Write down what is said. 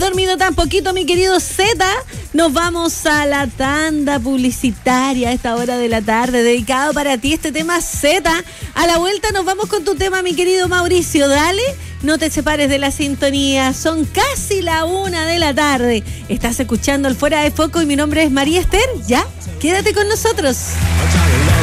dormido tan poquito, mi querido Z. Nos vamos a la tanda publicitaria a esta hora de la tarde, dedicado para ti este tema Z. A la vuelta nos vamos con tu tema, mi querido Mauricio. Dale, no te separes de la sintonía. Son casi la 1 de la tarde. Estás escuchando el Fuera de Foco y mi nombre es María Esther. ¿Ya? Quédate con nosotros.